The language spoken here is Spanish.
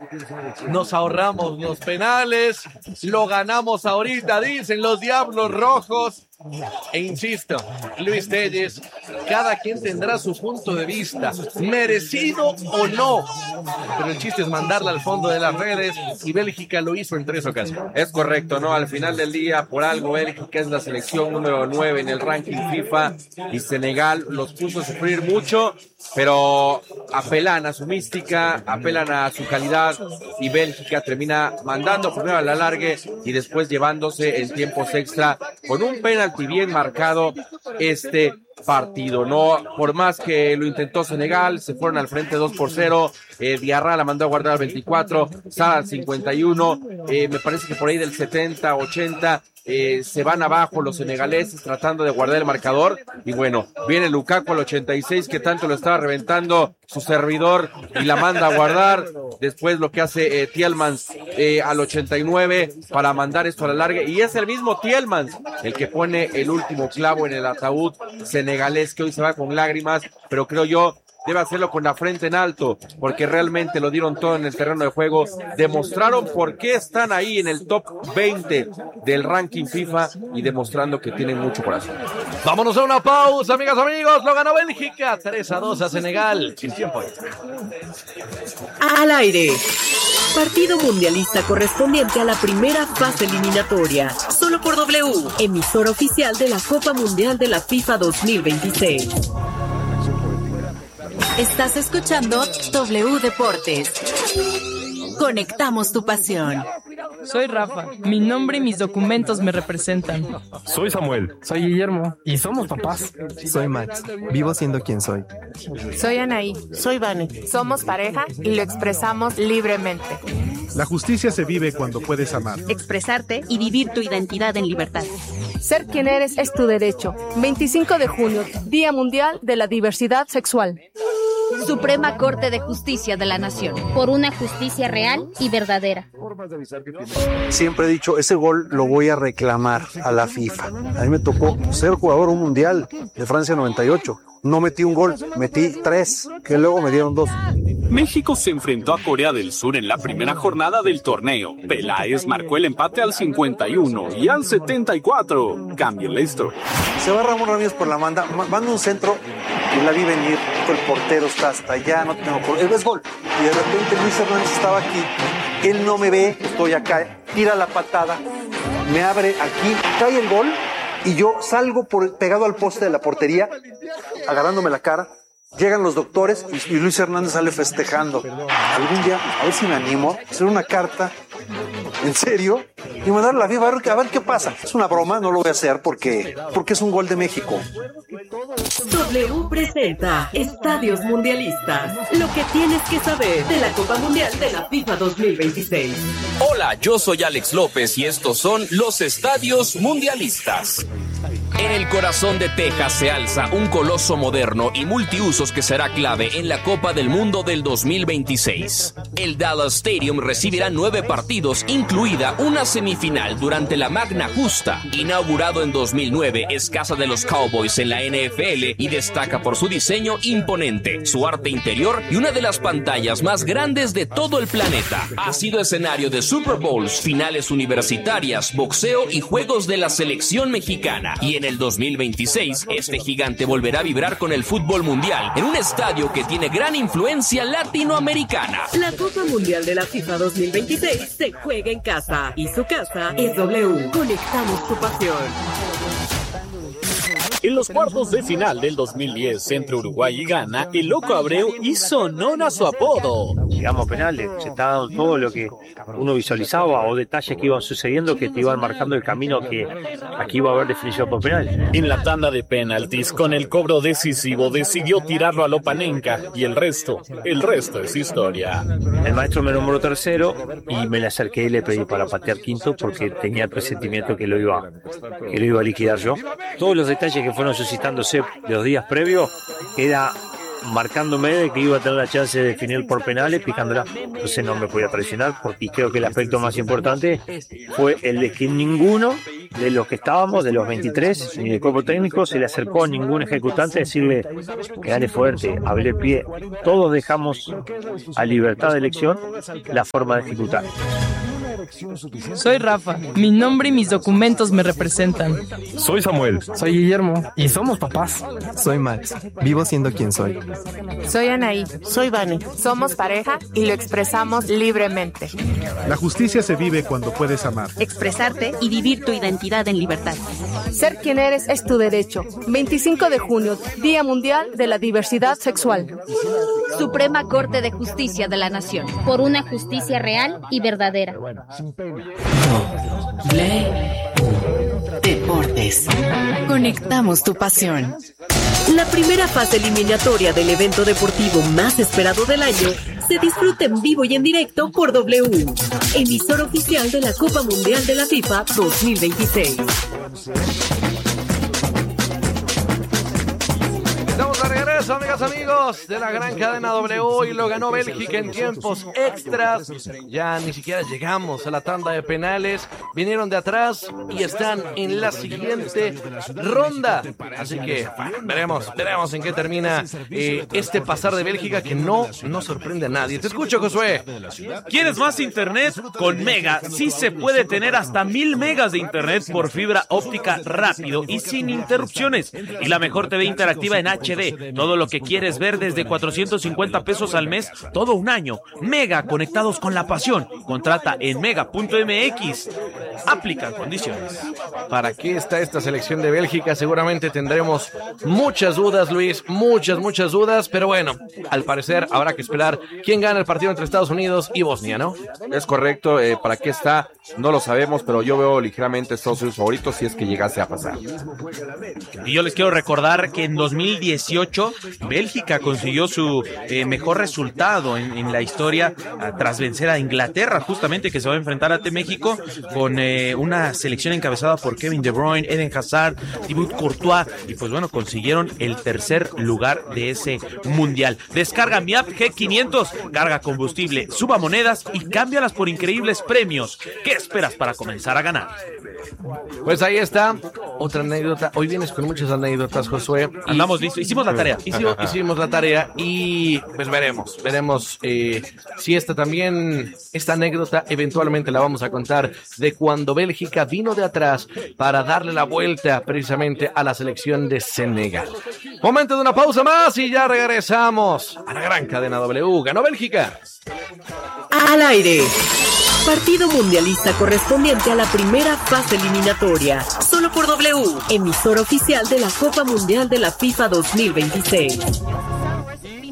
Nos ahorramos los penales, lo ganamos ahorita, dicen los Diablos Rojos. E insisto, Luis Telles, cada quien tendrá su punto de vista, merecido o no, pero el chiste es mandarla al fondo de las redes, y Bélgica lo hizo en 3 ocasiones. Es correcto, ¿no? Al final del día, por algo, Bélgica es la selección número 9 en el ranking FIFA, y Senegal los puso a sufrir mucho, pero apelan a su mística, apelan a su calidad, y Bélgica termina mandando primero a la largue y después llevándose en tiempos extra con un penalti bien marcado este partido, ¿no? Por más que lo intentó Senegal, se fueron al frente 2-0, Diarra la mandó a guardar al 24, Sara al 51, me parece que por ahí del 70, 80, se van abajo los senegaleses tratando de guardar el marcador, y bueno, viene Lukaku al 86, que tanto lo estaba reventando su servidor, y la manda a guardar. Después lo que hace Tielemans al 89 para mandar esto a la larga, y es el mismo Tielemans el que pone el último clavo en el ataúd senegalés, que hoy se va con lágrimas, pero creo yo debe hacerlo con la frente en alto, porque realmente lo dieron todo en el terreno de juego, demostraron por qué están ahí en el top 20 del ranking FIFA, y demostrando que tienen mucho corazón. Vámonos a una pausa, amigas, amigos. Lo ganó Bélgica 3-2 a Senegal. Sin tiempo. Al aire. Partido mundialista correspondiente a la primera fase eliminatoria. Solo por W, emisora oficial de la Copa Mundial de la FIFA 2026. Estás escuchando W Deportes. Conectamos tu pasión. Soy Rafa. Mi nombre y mis documentos me representan. Soy Samuel. Soy Guillermo. Y somos papás. Soy Max. Vivo siendo quien soy. Soy Anaí. Soy Vane. Somos pareja y lo expresamos libremente. La justicia se vive cuando puedes amar, expresarte y vivir tu identidad en libertad. Ser quien eres es tu derecho. 25 de junio, Día Mundial de la Diversidad Sexual. Suprema Corte de Justicia de la Nación. Por una justicia real y verdadera. Siempre he dicho, ese gol lo voy a reclamar a la FIFA. A mí me tocó ser jugador un mundial de Francia 98. No metí un gol, metí 3, que luego me dieron 2. México se enfrentó a Corea del Sur en la primera jornada del torneo. Peláez marcó el empate al 51 y al 74. Cambio la historia. Se va Ramón Ramírez por la manda un centro y la vi venir. El portero está hasta allá, no tengo por... Es gol. Y de repente Luis Hernández estaba aquí. Él no me ve, estoy acá. Tira la patada, me abre aquí, cae el gol y yo salgo pegado al poste de la portería, agarrándome la cara. Llegan los doctores y Luis Hernández sale festejando. Algún día, a ver si me animo, a hacer una carta, en serio, y mandarla a la FIFA a ver qué pasa. Es una broma, no lo voy a hacer porque es un gol de México. W presenta Estadios Mundialistas. Lo que tienes que saber de la Copa Mundial de la FIFA 2026. Hola, yo soy Alex López y estos son los Estadios Mundialistas. En el corazón de Texas se alza un coloso moderno y multiusos que será clave en la Copa del Mundo del 2026. El Dallas Stadium recibirá 9 partidos, incluida una semifinal durante la Magna Justa. Inaugurado en 2009, es casa de los Cowboys en la NFL y destaca por su diseño imponente, su arte interior y una de las pantallas más grandes de todo el planeta. Ha sido escenario de Super Bowls, finales universitarias, boxeo y juegos de la selección mexicana. Y en el 2026, este gigante volverá a vibrar con el fútbol mundial en un estadio que tiene gran influencia latinoamericana. La Copa Mundial de la FIFA 2026 se juega en casa y su casa es W. Conectamos tu pasión. En los cuartos de final del 2010 entre Uruguay y Ghana, el Loco Abreu hizo honor a su apodo. Llegamos a penales, se estaba dando todo lo que uno visualizaba o detalles que iban sucediendo que te iban marcando el camino que aquí iba a haber definición por penales. En la tanda de penaltis, con el cobro decisivo, decidió tirarlo a Lopanenka y el resto es historia. El maestro me nombró tercero y me le acerqué y le pedí para patear quinto porque tenía el presentimiento que lo iba a liquidar yo. Todos los detalles que fueron suscitándose los días previos era marcándome de que iba a tener la chance de definir por penales picándola. Entonces no me podía traicionar porque creo que el aspecto más importante fue el de que ninguno de los que estábamos, de los 23, ni del cuerpo técnico se le acercó a ningún ejecutante a decirle que dale fuerte, hable pie. Todos dejamos a libertad de elección la forma de ejecutar. Soy Rafa. Mi nombre y mis documentos me representan. Soy Samuel. Soy Guillermo. Y somos papás. Soy Max. Vivo siendo quien soy. Soy Anaí. Soy Vane. Somos pareja y lo expresamos libremente. La justicia se vive cuando puedes amar. Expresarte y vivir tu identidad en libertad. Ser quien eres es tu derecho. 25 de junio, Día Mundial de la Diversidad Sexual. Suprema Corte de Justicia de la Nación. Por una justicia real y verdadera. Deportes. Conectamos tu pasión. La primera fase eliminatoria del evento deportivo más esperado del año se disfruta en vivo y en directo por W, emisor oficial de la Copa Mundial de la FIFA 2026. Estamos de regreso, amigas, amigos, de la gran cadena W, y lo ganó Bélgica en tiempos extras. Ya ni siquiera llegamos a la tanda de penales. Vinieron de atrás y están en la siguiente ronda. Así que veremos en qué termina este pasar de Bélgica, que no sorprende a nadie. Te escucho, Josué. ¿Quieres más internet? Con Mega sí se puede tener hasta 1000 megas de internet por fibra óptica rápido y sin interrupciones. Y la mejor TV interactiva en HD. Todo lo que quieres ver desde 450 pesos al mes, todo un año. Mega, conectados con la pasión. Contrata en mega.mx. Aplican condiciones. ¿Para qué está esta selección de Bélgica? Seguramente tendremos muchas dudas, Luis. Muchas dudas. Pero bueno, al parecer habrá que esperar quién gana el partido entre Estados Unidos y Bosnia, ¿no? Es correcto. ¿Para qué está? No lo sabemos, pero yo veo ligeramente Estados Unidos favoritos si es que llegase a pasar. Y yo les quiero recordar que en 2018 Bélgica consiguió su mejor resultado en la historia tras vencer a Inglaterra, justamente, que se va a enfrentar ante México con una selección encabezada por Kevin De Bruyne, Eden Hazard, Thibaut Courtois, y pues bueno, consiguieron el tercer lugar de ese mundial. Descarga mi app G500, carga combustible, suba monedas y cámbialas por increíbles premios. ¿Qué esperas para comenzar a ganar? Pues ahí está, otra anécdota. Hoy vienes con muchas anécdotas, Josué. Andamos listos, hicimos la tarea. Hicimos la tarea y pues veremos si esta anécdota eventualmente la vamos a contar, de cuando Bélgica vino de atrás para darle la vuelta precisamente a la selección de Senegal. Momento de una pausa más y ya regresamos a la gran cadena W. Ganó Bélgica. Al aire. Partido mundialista correspondiente a la primera fase eliminatoria. Solo por W, emisor oficial de la Copa Mundial de la FIFA 2026.